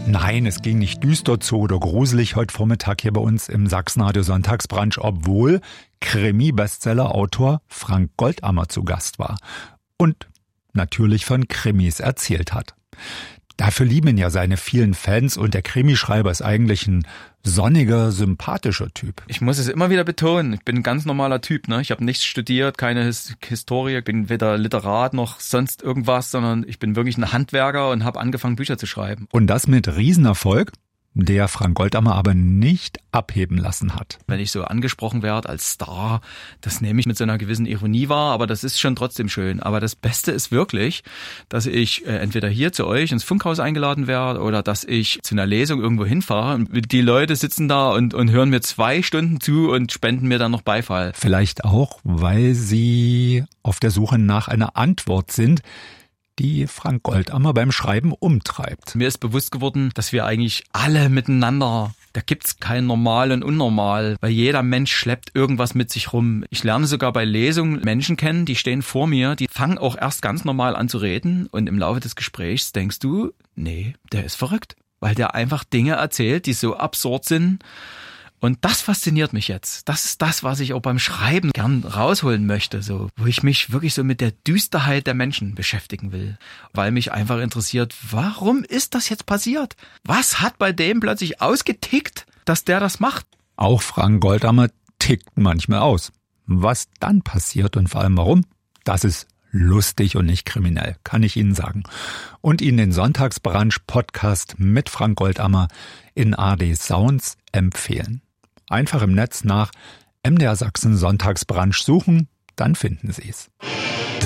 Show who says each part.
Speaker 1: Nein, es ging nicht düster zu oder gruselig heute Vormittag hier bei uns im Sachsenradio Sonntagsbrunch, obwohl Krimi-Bestseller-Autor Frank Goldammer zu Gast war und natürlich von Krimis erzählt hat. Dafür lieben ihn ja seine vielen Fans und der Krimischreiber ist eigentlich ein sonniger, sympathischer Typ.
Speaker 2: Ich muss es immer wieder betonen, ich bin ein ganz normaler Typ. Ne? Ich habe nichts studiert, keine Historie, bin weder Literat noch sonst irgendwas, sondern ich bin wirklich ein Handwerker und habe angefangen, Bücher zu schreiben.
Speaker 1: Und das mit Riesenerfolg, der Frank Goldammer aber nicht abheben lassen hat.
Speaker 2: Wenn ich so angesprochen werde als Star, das nehme ich mit so einer gewissen Ironie wahr, aber das ist schon trotzdem schön. Aber das Beste ist wirklich, dass ich entweder hier zu euch ins Funkhaus eingeladen werde oder dass ich zu einer Lesung irgendwo hinfahre und die Leute sitzen da und hören mir 2 Stunden zu und spenden mir dann noch Beifall.
Speaker 1: Vielleicht auch, weil sie auf der Suche nach einer Antwort sind, die Frank Goldammer beim Schreiben umtreibt.
Speaker 2: Mir ist bewusst geworden, dass wir eigentlich alle miteinander, da gibt's kein Normal und Unnormal, weil jeder Mensch schleppt irgendwas mit sich rum. Ich lerne sogar bei Lesungen Menschen kennen, die stehen vor mir, die fangen auch erst ganz normal an zu reden und im Laufe des Gesprächs denkst du, nee, der ist verrückt, weil der einfach Dinge erzählt, die so absurd sind. Und das fasziniert mich jetzt. Das ist das, was ich auch beim Schreiben gern rausholen möchte, so, wo ich mich wirklich so mit der Düsterheit der Menschen beschäftigen will, weil mich einfach interessiert, warum ist das jetzt passiert? Was hat bei dem plötzlich ausgetickt, dass der das macht?
Speaker 1: Auch Frank Goldammer tickt manchmal aus. Was dann passiert und vor allem warum, das ist lustig und nicht kriminell, kann ich Ihnen sagen. Und Ihnen den Sonntagsbrunch-Podcast mit Frank Goldammer in ARD Sounds empfehlen. Einfach im Netz nach MDR Sachsen Sonntagsbrunch suchen, dann finden Sie es.